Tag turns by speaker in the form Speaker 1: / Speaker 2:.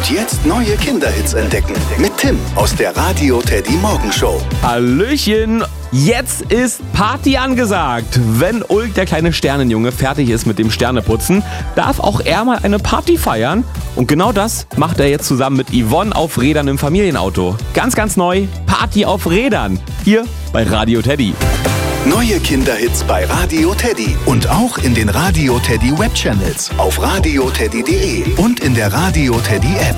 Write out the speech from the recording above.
Speaker 1: jetzt neue Kinderhits entdecken. Mit Tim aus der Radio Teddy Morgenshow.
Speaker 2: Hallöchen! Jetzt ist Party angesagt. Wenn Ulk, der kleine Sternenjunge, fertig ist mit dem Sterneputzen, darf auch er mal eine Party feiern. Und genau das macht er jetzt zusammen mit Yvonne auf Rädern im Familienauto. Ganz, ganz neu, Party auf Rädern. Hier bei Radio Teddy.
Speaker 1: Neue Kinderhits bei Radio Teddy und auch in den Radio Teddy Webchannels auf radioteddy.de und in der Radio Teddy App.